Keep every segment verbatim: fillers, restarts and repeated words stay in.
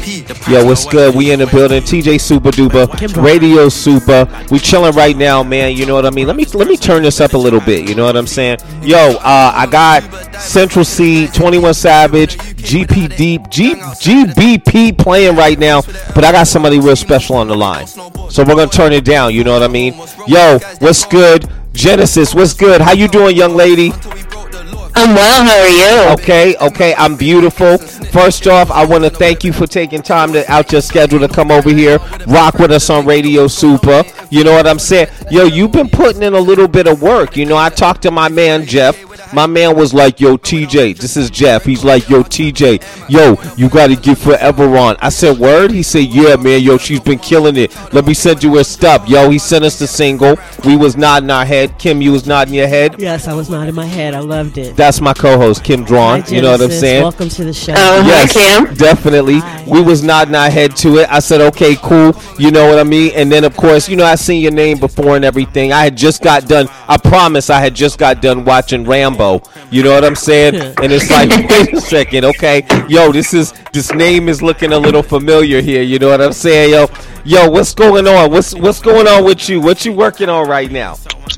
Yo, what's good? We in the building. T J Super Duper, Radio Super. We chilling right now, man. You know what I mean? Let me let me turn this up a little bit. You know what I'm saying? Yo, uh, I got Central C, twenty-one Savage, G P Deep, G G B P playing right now. But I got somebody real special on the line, so we're gonna turn it down. You know what I mean? Yo, what's good? Genesis, what's good? How you doing, young lady? I'm well. How are you? Okay, okay. I'm beautiful. First off, I want to thank you for taking time to out your schedule to come over here, rock with us on Radio Super. You know what I'm saying? Yo, you've been putting in a little bit of work. You know, I talked to my man Jeff. My man was like, yo, T J, this is Jeff. He's like, yo, T J, yo, you got to get Forever on. I said, word? He said, yeah, man, yo, she's been killing it. Let me send you her stuff. Yo, he sent us the single. We was nodding our head. Kim, you was nodding your head? Yes, I was nodding my head. I loved it. That's my co-host, Kim Drawn. Hi, you know what I'm saying? Welcome to the show. Oh, yes, hi, Kim. Definitely. Hi. We was nodding our head to it. I said, okay, cool. You know what I mean? And then, of course, you know, I seen your name before and everything. I had just got done. I promise I had just got done watching Rambo. You know what I'm saying? And it's like, wait a second, okay? Yo, this is this name is looking a little familiar here. You know what I'm saying? Yo, yo, what's going on? What's what's going on with you? What you working on right now?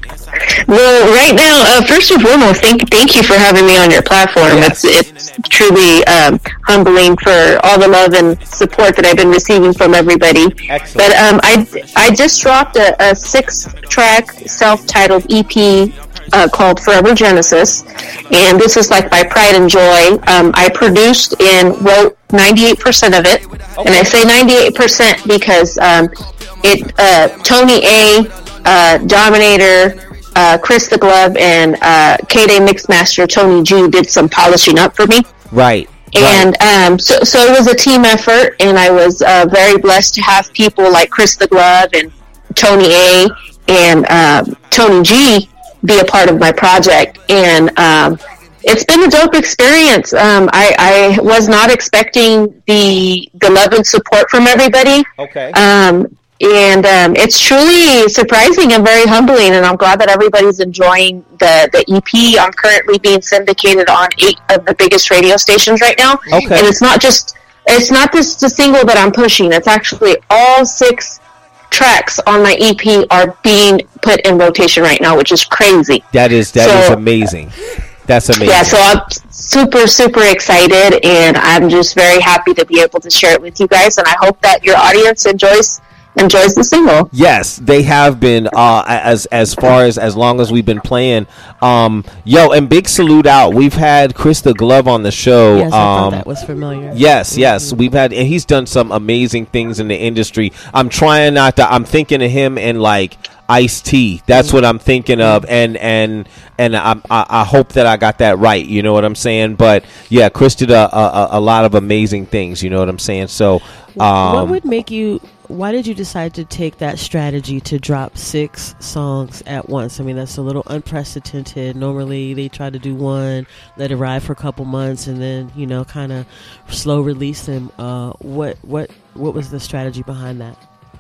Well, right now, uh, first and foremost, thank thank you for having me on your platform. Yes. It's it's truly um, humbling for all the love and support that I've been receiving from everybody. Excellent. But um, I I just dropped a, a six-track self-titled E P uh, called Forever Genesis, and this is like my pride and joy. Um, I produced and wrote ninety-eight percent of it, okay. And I say ninety-eight percent because um, it uh, Tony A, uh, Dominator, Uh, Chris the Glove, and uh, K-Day Mixmaster Tony G did some polishing up for me. Right. And right. Um, so, so it was a team effort, and I was uh, very blessed to have people like Chris the Glove and Tony A and uh, Tony G be a part of my project. And um, it's been a dope experience. Um, I, I was not expecting the the love and support from everybody. Okay. Um, And um, it's truly surprising and very humbling, and I'm glad that everybody's enjoying the, the E P. I'm currently being syndicated on eight of the biggest radio stations right now. Okay. And it's not just it's not just the single that I'm pushing. It's actually all six tracks on my E P are being put in rotation right now, which is crazy. That is that so, is amazing. That's amazing. Yeah, so I'm super, super excited, and I'm just very happy to be able to share it with you guys, and I hope that your audience enjoys enjoys the single. Yes, they have been uh as as far as as long as we've been playing. Um yo, and big salute out. We've had Chris the Glove on the show. Yes, I um thought that was familiar. Yes, yes. We've had and he's done some amazing things in the industry. I'm trying not to I'm thinking of him and like Ice-T. That's what I'm thinking of, and and and I, I I hope that I got that right. You know what I'm saying? But yeah, Chris did a a, a lot of amazing things. You know what I'm saying? So um, what would make you? Why did you decide to take that strategy to drop six songs at once? I mean, that's a little unprecedented. Normally, they try to do one, let it ride for a couple months, and then you know, kind of slow release them. Uh, what what what was the strategy behind that?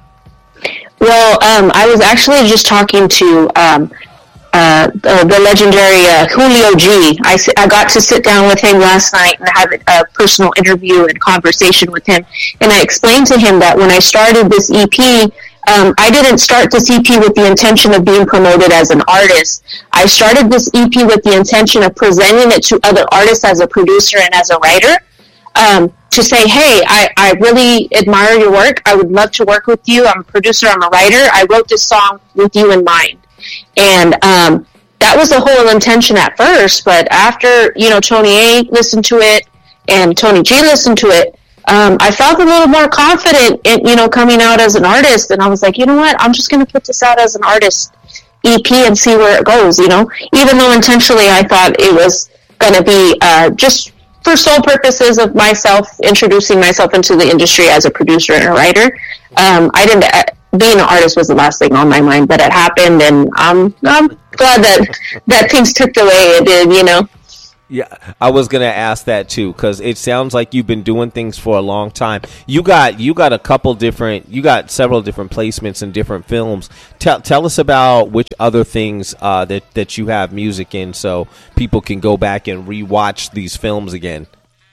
Well, um, I was actually just talking to um, uh, uh, the legendary uh, Julio G. I, I got to sit down with him last night and have a personal interview and conversation with him. And I explained to him that when I started this E P, um, I didn't start this E P with the intention of being promoted as an artist. I started this E P with the intention of presenting it to other artists as a producer and as a writer. Um, to say, hey, I, I really admire your work. I would love to work with you. I'm a producer. I'm a writer. I wrote this song with you in mind. And um, that was the whole intention at first. But after, you know, Tony A listened to it and Tony G listened to it, um, I felt a little more confident in, you know, coming out as an artist. And I was like, you know what? I'm just going to put this out as an artist E P and see where it goes, you know, even though intentionally I thought it was going to be uh, just for sole purposes of myself, introducing myself into the industry as a producer and a writer. Um, I didn't, uh, being an artist was the last thing on my mind, but it happened, and I'm, I'm glad that, that things took the way it did, you know? Yeah, I was gonna ask that too, because it sounds like you've been doing things for a long time. You got you got a couple different, you got several different placements in different films. Tell tell us about which other things uh, that that you have music in, so people can go back and rewatch these films again.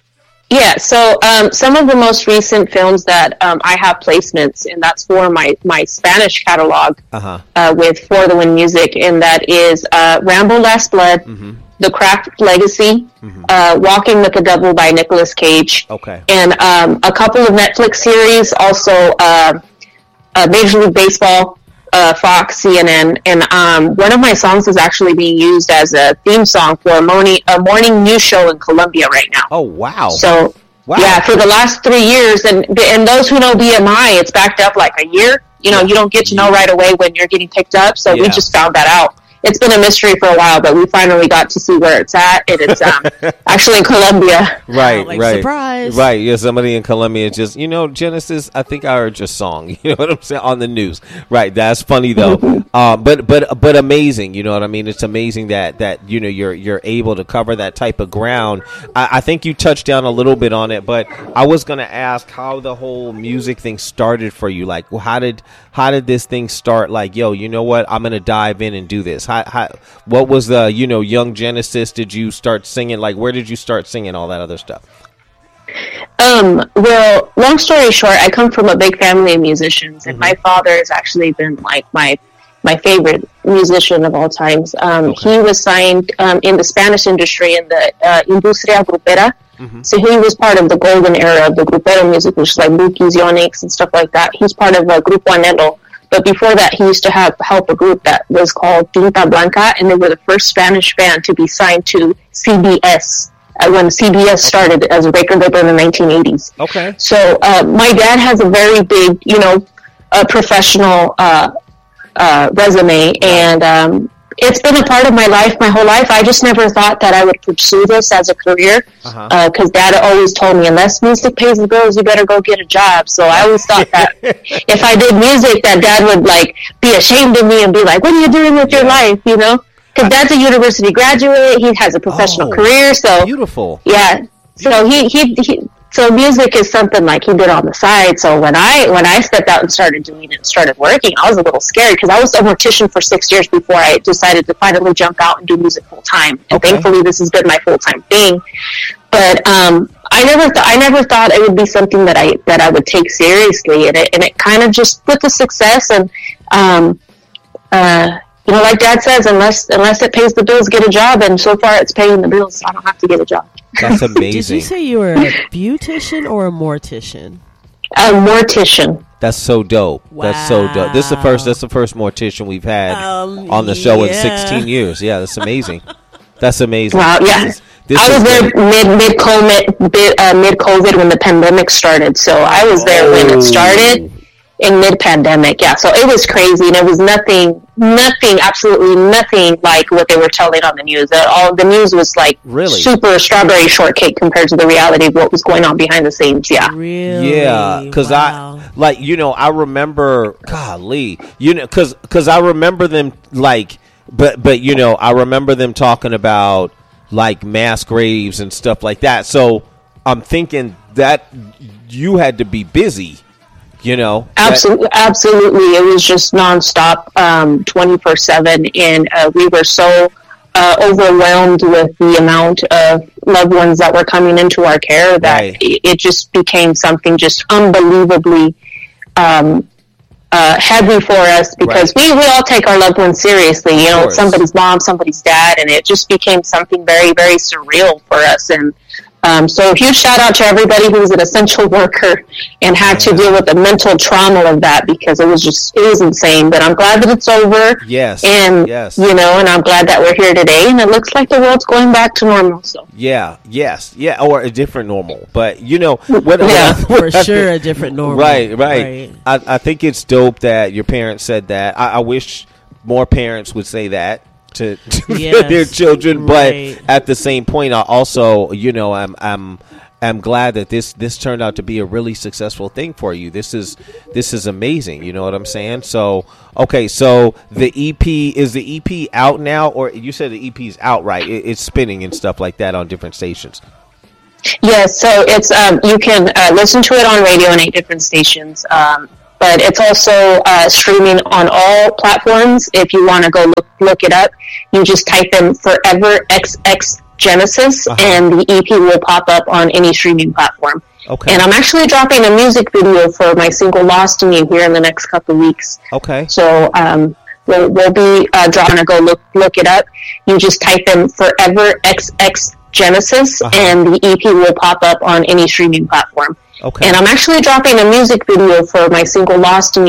Yeah, so um, some of the most recent films that um, I have placements, and that's for my, my Spanish catalog uh-huh. uh, with For the Win Music, and that is uh, Rambo Last Blood, mm-hmm. The Craft Legacy, mm-hmm. uh, Walking with the Devil by Nicolas Cage, okay. and um, a couple of Netflix series, also uh, uh, Major League Baseball, uh, Fox, C N N, and um, one of my songs is actually being used as a theme song for a morning, a morning news show in Colombia right now. Oh, wow. So, wow. yeah, for the last three years, and and those who know B M I, it's backed up like a year. You know, yeah. you don't get to know right away when you're getting picked up, so yeah. we just found that out. It's been a mystery for a while, but we finally got to see where it's at, and it's um, actually in Colombia. Right, like, right. Surprise. Right, yeah, somebody in Colombia just, you know, Genesis, I think I heard your song, you know what I'm saying, on the news. Right, that's funny, though. uh, but but but amazing, you know what I mean? It's amazing that, that you know, you're you're able to cover that type of ground. I, I think you touched down a little bit on it, but I was going to ask how the whole music thing started for you. Like, well, how did how did this thing start? Like, yo, you know what, I'm going to dive in and do this. How, how, what was the, you know, young Genesis? Did you start singing? Like, where did you start singing all that other stuff? Um, well, long story short, I come from a big family of musicians, and mm-hmm. my father has actually been like my my favorite musician of all times. Um, okay. He was signed um, in the Spanish industry in the uh, Industria Grupera. Mm-hmm. So he was part of the golden era of the Grupero music, which is like Bukis, Yonix, and stuff like that. He's part of uh, Grupo Anhelo. But before that, he used to have help a group that was called Tinta Blanca, and they were the first Spanish band to be signed to C B S uh, when C B S started as a record label in the nineteen eighties. Okay. So uh, my dad has a very big, you know, uh, professional uh, uh, resume, and um, it's been a part of my life my whole life. I just never thought that I would pursue this as a career, because uh-huh. uh, Dad always told me, unless music pays the bills, you better go get a job. So I always thought that if I did music, that Dad would like be ashamed of me and be like, what are you doing with yeah. your life, you know? Because Dad's a university graduate. He has a professional oh, career. So beautiful. Yeah. So he, he, he So music is something like he did on the side. So when I when I stepped out and started doing it and started working, I was a little scared because I was a mortician for six years before I decided to finally jump out and do music full time. And okay. thankfully, this has been my full time thing. But um, I never th- I never thought it would be something that I that I would take seriously, and it and it kind of just with the success and um, uh, you know, like Dad says, unless unless it pays the bills, get a job. And so far, it's paying the bills. So I don't have to get a job. That's amazing. Did you say you were a beautician or a mortician? A mortician. That's so dope. Wow. That's so dope. This is the first. That's the first mortician we've had um, on the show yeah. in sixteen years. Yeah, that's amazing. That's amazing. Wow. Yeah. This is, this I was there great. mid mid COVID mid, uh, mid COVID when the pandemic started. So I was there oh. when it started. In mid-pandemic, yeah. So it was crazy, and it was nothing, nothing, absolutely nothing like what they were telling on the news. All the news was like really? super strawberry shortcake compared to the reality of what was going on behind the scenes. Yeah, really. Yeah, because wow. I like you know I remember, golly, you know, because because I remember them like, but but you know I remember them talking about like mass graves and stuff like that. So I'm thinking that you had to be busy. You know, absolutely, that- absolutely. It was just nonstop, um, twenty-four seven, and uh, we were so uh, overwhelmed with the amount of loved ones that were coming into our care that right. it, it just became something just unbelievably um, uh, heavy for us because right. we, we all take our loved ones seriously. You know, somebody's mom, somebody's dad, and it just became something very, very surreal for us. And Um, so huge shout out to everybody who's an essential worker and had to deal with the mental trauma of that because it was just, it was insane, but I'm glad that it's over. Yes. And, yes. you know, and I'm glad that we're here today and it looks like the world's going back to normal. So yeah, yes, yeah, or a different normal, but you know, what, yeah. what, for sure a different normal. Right, right. right. I, I think it's dope that your parents said that. I, I wish more parents would say that. To, to yes, their children, right. but at the same point, I also, you know, I'm, I'm, I'm glad that this, this turned out to be a really successful thing for you. This is, this is amazing. You know what I'm saying? So, okay, so the E P is the E P out now, or you said the E P is out, right? It, it's spinning and stuff like that on different stations. Yes, so it's um, you can uh, listen to it on radio on eight different stations. Um, But it's also uh, streaming on all platforms. If you want to go look, look it up, you just type in Forever X X Genesis, uh-huh. and the E P will pop up on any streaming platform. Okay. And I'm actually dropping a music video for my single "Lost in You" here in the next couple of weeks. Okay. So um, we'll, we'll be uh, dropping to go look look it up. You just type in "Forever X X Genesis," uh-huh. and the E P will pop up on any streaming platform. Okay. And I'm actually dropping a music video for my single "Lost in You"